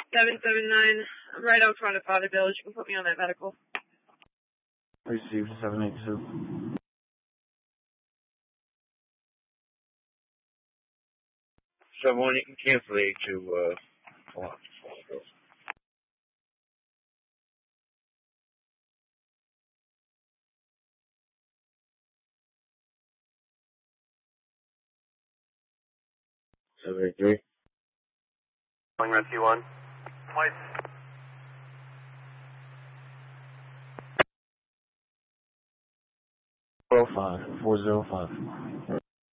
779. I'm right out front of Father Village. You can put me on that medical. Received 782. Someone you can cancel to, hold on. 783. Calling Rescue 1. Twice. 405. 405.